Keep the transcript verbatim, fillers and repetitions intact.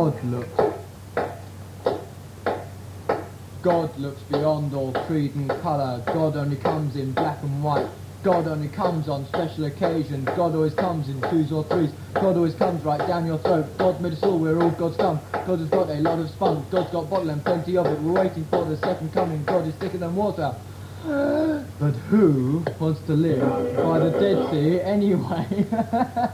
God looks. God looks beyond all creed and colour. God only comes in black and white. God only comes on special occasions. God always comes in twos or threes. God always comes right down your throat. God made us all, we're all God's tongue. God has got a lot of spunk. God's got bottle and plenty of it. We're waiting for the second coming. God is thicker than water. But who wants to live by the Dead Sea anyway?